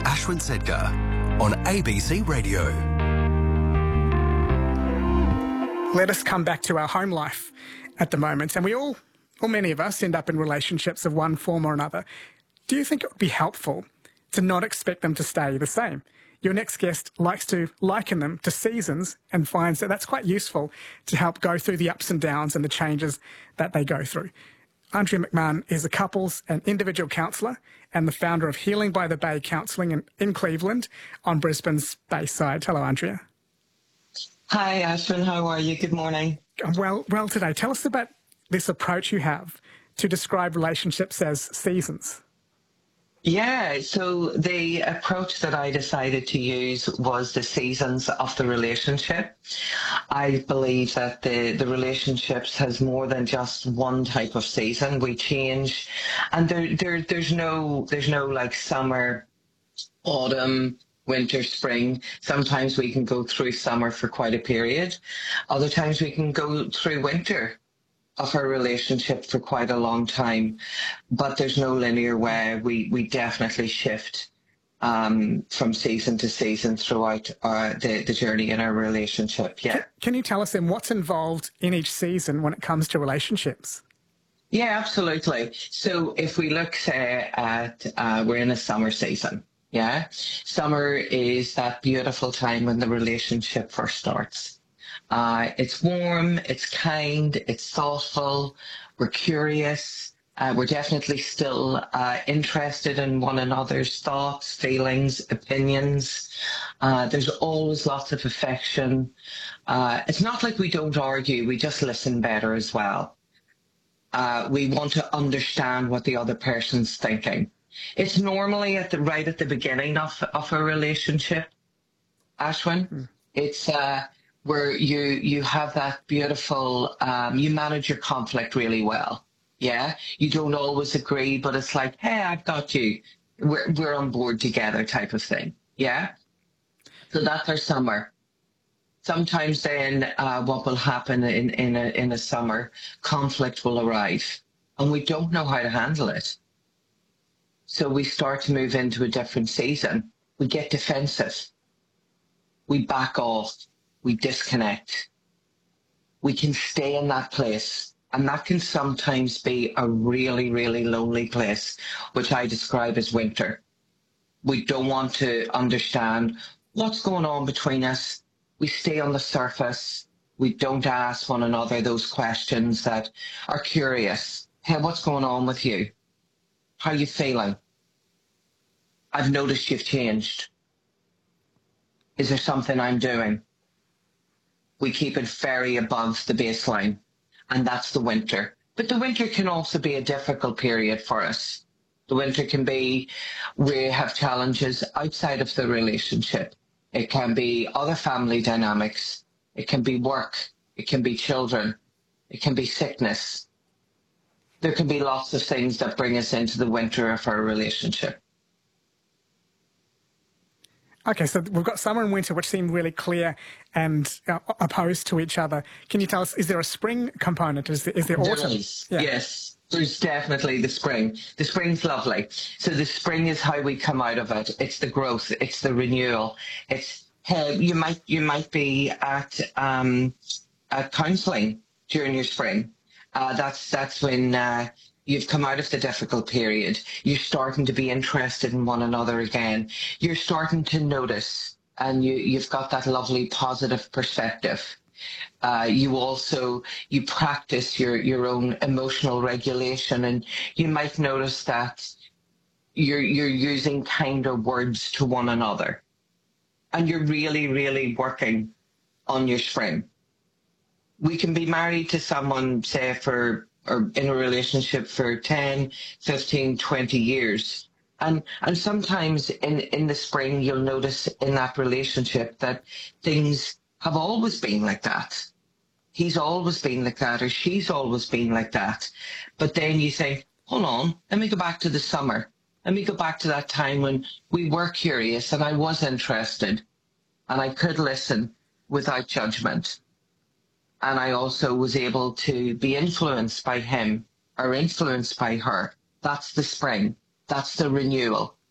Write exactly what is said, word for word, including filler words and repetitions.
Ashwin Sedgar on A B C Radio. Let us come back to our home life at the moment, and we all, or many of us, end up in relationships of one form or another. Do you think it would be helpful to not expect them to stay the same? Your next guest likes to liken them to seasons and finds that that's quite useful to help go through the ups and downs and the changes that they go through. Andrea McMahon is a couples and individual counsellor and the founder of Healing by the Bay Counselling in, in Cleveland on Brisbane's Bayside. Hello, Andrea. Hi, Ashwin. How are you? Good morning. Well, well today. Tell us about this approach you have to describe relationships as seasons. Yeah, so the approach that I decided to use was the seasons of the relationship. I believe that the, the relationships has more than just one type of season. We change, and there, there there's no there's no like summer, autumn, winter, spring. Sometimes we can go through summer for quite a period. Other times we can go through winter of our relationship for quite a long time, but there's no linear way. We we definitely shift um, from season to season throughout our, the, the journey in our relationship, yeah. Can, can you tell us then what's involved in each season when it comes to relationships? Yeah, absolutely. So if we look, say, at, uh, we're in a summer season, yeah? Summer is that beautiful time when the relationship first starts. Uh, it's warm, it's kind, it's thoughtful, we're curious, uh, we're definitely still uh, interested in one another's thoughts, feelings, opinions. Uh, there's always lots of affection. Uh, it's not like we don't argue, we just listen better as well. Uh, we want to understand what the other person's thinking. It's normally at the right at the beginning of, of a relationship, Ashwin. Mm. It's... Uh, where you you have that beautiful, um, you manage your conflict really well, yeah? You don't always agree, but it's like, hey, I've got you. We're, we're on board together type of thing, yeah? So that's our summer. Sometimes then uh, what will happen in, in, a, in a summer, conflict will arrive, and we don't know how to handle it. So we start to move into a different season. We get defensive. We back off. We disconnect. We can stay in that place, and that can sometimes be a really, really lonely place, which I describe as winter. We don't want to understand what's going on between us. We stay on the surface. We don't ask one another those questions that are curious. Hey, what's going on with you? How are you feeling? I've noticed you've changed. Is there something I'm doing? We keep it very above the baseline, and that's the winter. But the winter can also be a difficult period for us. The winter can be, we have challenges outside of the relationship. It can be other family dynamics. It can be work. It can be children. It can be sickness. There can be lots of things that bring us into the winter of our relationship. Okay, so we've got summer and winter, which seem really clear and uh, opposed to each other. Can you tell us, is there a spring component? Is there, is there autumn? There is, yeah. Yes, there's definitely the spring. The spring's lovely. So the spring is how we come out of it. It's the growth. It's the renewal. It's uh, you might you might be at um, at counselling during your spring. Uh, that's that's when. Uh, You've come out of the difficult period. You're starting to be interested in one another again. You're starting to notice, and you, you've got that lovely positive perspective. Uh, you also, you practice your, your own emotional regulation, and you might notice that you're, you're using kinder words to one another. And you're really, really working on your spring. We can be married to someone, say, for or in a relationship for ten, fifteen, twenty years. And and sometimes in, in the spring, you'll notice in that relationship that things have always been like that. He's always been like that, or she's always been like that. But then you think, hold on, let me go back to the summer. Let me go back to that time when we were curious and I was interested and I could listen without judgment. And I also was able to be influenced by him or influenced by her. That's the spring. That's the renewal.